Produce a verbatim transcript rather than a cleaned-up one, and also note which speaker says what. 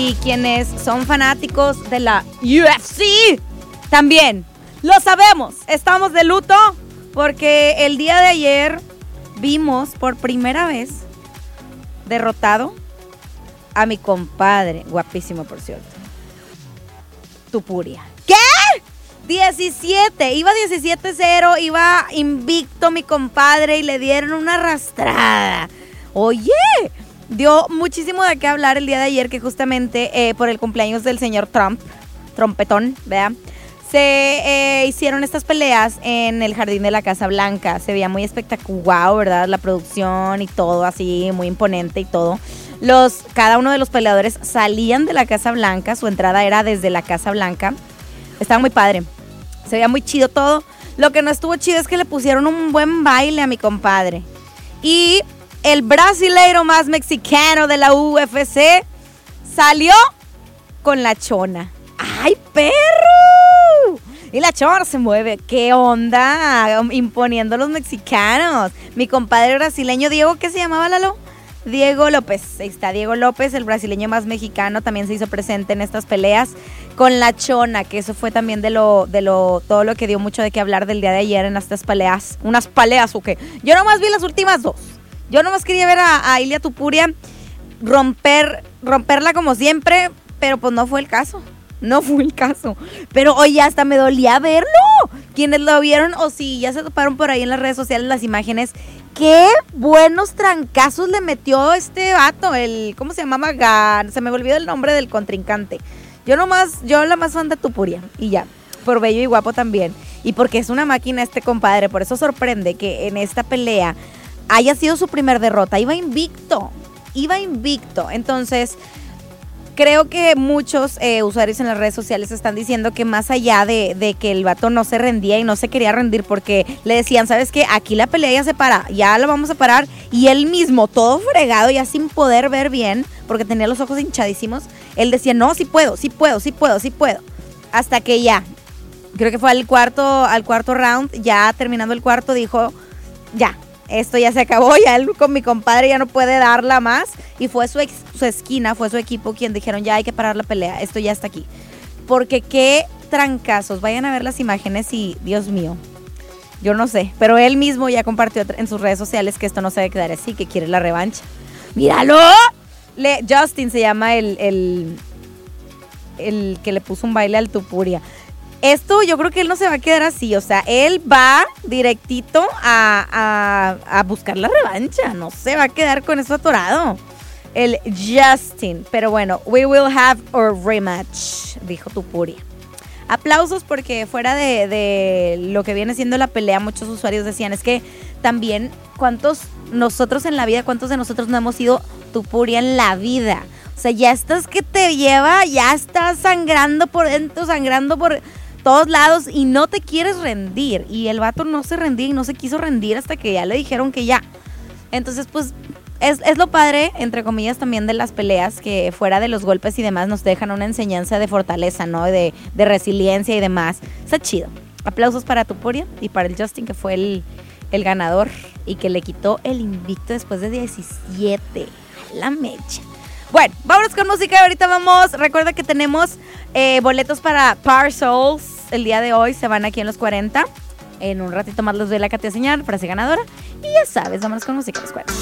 Speaker 1: y quienes son fanáticos de la U F C, también lo sabemos, estamos de luto porque el día de ayer vimos por primera vez derrotado a mi compadre, guapísimo por cierto, Tupuria. ¿Qué? diecisiete, iba diecisiete cero, iba invicto mi compadre y le dieron una arrastrada. Oye, dio muchísimo de qué hablar el día de ayer, que justamente eh, por el cumpleaños del señor Trump, trompetón, ¿verdad? Se eh, hicieron estas peleas en el jardín de la Casa Blanca. Se veía muy espectacular, ¿verdad? La producción y todo así, muy imponente y todo. Los, cada uno de los peleadores salían de la Casa Blanca, su entrada era desde la Casa Blanca. Estaba muy padre, se veía muy chido todo. Lo que no estuvo chido es que le pusieron un buen baile a mi compadre. Y el brasileiro más mexicano de la U F C salió con la chona. ¡Ay, perro! Y la chona se mueve. ¿Qué onda? Imponiendo a los mexicanos. Mi compadre brasileño, Diego, ¿qué se llamaba, Lalo? Diego López. Ahí está Diego López, el brasileño más mexicano, también se hizo presente en estas peleas con la chona, que eso fue también de lo, de lo, todo lo que dio mucho de qué hablar del día de ayer en estas peleas. Unas peleas, ¿o qué? Yo nomás vi las últimas dos. Yo nomás quería ver a, a Ilia Topuria romper, romperla como siempre, pero pues no fue el caso. No fue el caso. Pero oye, hasta me dolía verlo. Quienes lo vieron o si ya se toparon por ahí en las redes sociales las imágenes, qué buenos trancazos le metió este vato, el, ¿cómo se llamaba? Gan, se me olvidó el nombre del contrincante. Yo nomás, yo la más fan de Tupuria y ya, por bello y guapo también. Y porque es una máquina este compadre, por eso sorprende que en esta pelea haya sido su primer derrota. Iba invicto, iba invicto. Entonces, creo que muchos eh, usuarios en las redes sociales están diciendo que más allá de, de que el vato no se rendía y no se quería rendir porque le decían, ¿sabes qué? Aquí la pelea ya se para, ya la vamos a parar. Y él mismo, todo fregado, ya sin poder ver bien, porque tenía los ojos hinchadísimos, él decía, no, sí puedo, sí puedo, sí puedo, sí puedo. Hasta que ya, creo que fue al cuarto, al cuarto round, ya terminando el cuarto, dijo, ya. Esto ya se acabó, ya él con mi compadre ya no puede darla más. Y fue su, ex, su esquina, fue su equipo quien dijeron, ya hay que parar la pelea, esto ya está aquí. Porque qué trancazos, vayan a ver las imágenes y, Dios mío, yo no sé. Pero él mismo ya compartió en sus redes sociales que esto no se debe quedar así, que quiere la revancha. ¡Míralo! Le, Justin se llama el, el, el que le puso un baile al Tupuria. Esto yo creo que él no se va a quedar así, o sea, él va directito a, a, a buscar la revancha, no se va a quedar con eso atorado, el Justin. Pero bueno, we will have a rematch, dijo Tupuria. Aplausos porque fuera de, de lo que viene siendo la pelea, muchos usuarios decían, es que también cuántos nosotros en la vida, cuántos de nosotros no hemos sido Tupuria en la vida. O sea, ya estás que te lleva, ya estás sangrando por dentro, sangrando por todos lados y no te quieres rendir. Y el vato no se rendía y no se quiso rendir hasta que ya le dijeron que ya. Entonces, pues, es, es lo padre, entre comillas, también de las peleas, que fuera de los golpes y demás nos dejan una enseñanza de fortaleza, ¿no? De, de resiliencia y demás. Está chido. Aplausos para Tupuria y para el Justin, que fue el, el ganador y que le quitó el invicto después de diecisiete. La mecha. Bueno, vámonos con música y ahorita vamos. Recuerda que tenemos eh, boletos para Parcels el día de hoy. Se van aquí en los cuarenta. En un ratito más los doy la Katia señal, frase ganadora. Y ya sabes, vámonos con música a los cuarenta.